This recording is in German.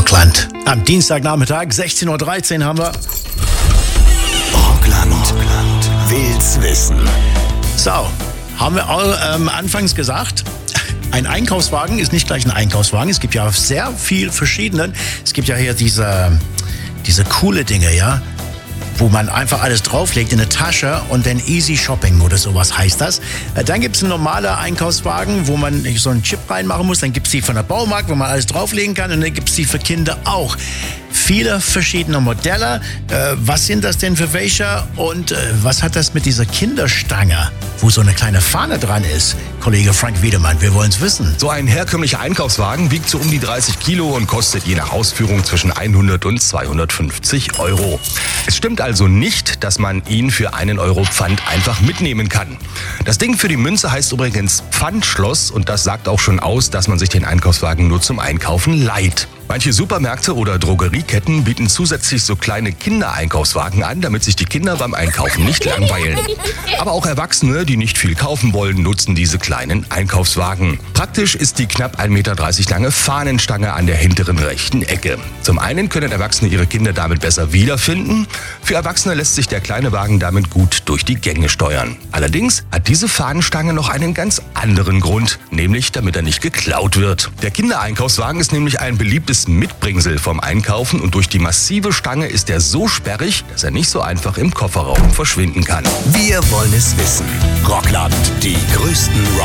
Rockland. Am Dienstagnachmittag, 16:13 Uhr haben wir. Rockland will's wissen. So, haben wir anfangs gesagt, ein Einkaufswagen ist nicht gleich ein Einkaufswagen. Es gibt ja sehr viel verschiedene. Es gibt ja hier diese coole Dinge, ja, wo man einfach alles drauflegt in eine Tasche und dann Easy Shopping oder sowas heißt das. Dann gibt es einen normalen Einkaufswagen, wo man so einen Chip reinmachen muss. Dann gibt es die von der Baumarkt, wo man alles drauflegen kann. Und dann gibt es die für Kinder auch. Viele verschiedene Modelle. Was sind das denn für welche? Und was hat das mit dieser Kinderstange, wo so eine kleine Fahne dran ist? Kollege Frank Wiedemann, wir wollen es wissen. So ein herkömmlicher Einkaufswagen wiegt so um die 30 Kilo und kostet je nach Ausführung zwischen 100 und 250 Euro. Es stimmt also nicht, dass man ihn für 1 Euro Pfand einfach mitnehmen kann. Das Ding für die Münze heißt übrigens Pfandschloss und das sagt auch schon aus, dass man sich den Einkaufswagen nur zum Einkaufen leiht. Manche Supermärkte oder Drogerieketten bieten zusätzlich so kleine Kindereinkaufswagen an, damit sich die Kinder beim Einkaufen nicht langweilen. Aber auch Erwachsene, die nicht viel kaufen wollen, nutzen diese kleinen Einkaufswagen. Praktisch ist die knapp 1,30 Meter lange Fahnenstange an der hinteren rechten Ecke. Zum einen können Erwachsene ihre Kinder damit besser wiederfinden. Für Erwachsene lässt sich der kleine Wagen damit gut durch die Gänge steuern. Allerdings hat diese Fahnenstange noch einen ganz anderen Grund, nämlich damit er nicht geklaut wird. Der Kindereinkaufswagen ist nämlich ein beliebtes Mitbringsel vom Einkaufen und durch die massive Stange ist er so sperrig, dass er nicht so einfach im Kofferraum verschwinden kann. Wir wollen es wissen. Rockland, die größten